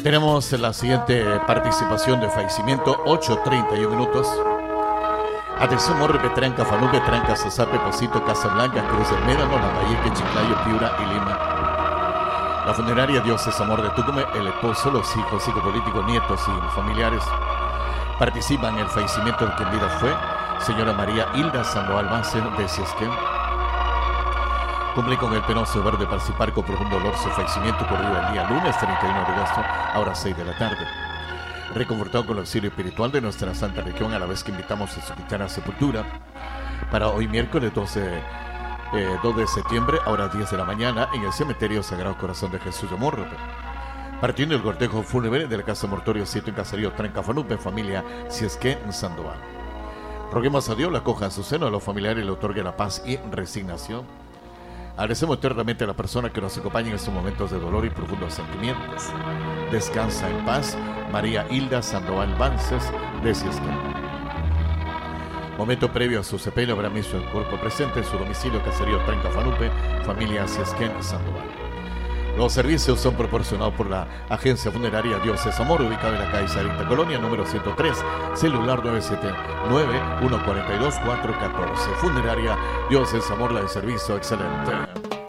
Tenemos la siguiente participación de fallecimiento, 8:31 minutos. Atención, Morre, Tranca, Fanupe, Tranca, Sasape, Pasito, Casablanca, Cruz del Médano, Lambayeque, Chiclayo, Piura y Lima. La funeraria Dioses Amor de Tucumán, el esposo, los hijos, psicopolíticos, nietos y familiares participan en el fallecimiento de quien vida fue señora María Hilda Sandoval Banzer de Siesquén. Cumple con el penoso deber de participar con profundo dolor su fallecimiento ocurrido el día lunes 31 de agosto a horas 6 de la tarde. Reconfortado con el auxilio espiritual de nuestra Santa Región, a la vez que invitamos a su cristiana sepultura para hoy miércoles 2 de septiembre a horas 10 de la mañana en el Cementerio Sagrado Corazón de Jesús de Morrope. Partiendo el cortejo fúnebre de la Casa Mortorio 7 en Caserío Trancafanupe, familia Siesquén Sandoval. Roguemos a Dios la acoja en su seno, a los familiares le otorgue la paz y resignación. Agradecemos eternamente a la persona que nos acompaña en estos momentos de dolor y profundos sentimientos. Descansa en paz, María Hilda Sandoval Bances de Siesquén. Momento previo a su sepelio habrá misa el cuerpo presente en su domicilio Caserío Trancafanupe, familia Siesquén Sandoval. Los servicios son proporcionados por la Agencia Funeraria Dioses Amor, ubicada en la calle Sarita Colonia, número 103, celular 979-142-414. Funeraria Dioses Amor, la de servicio excelente.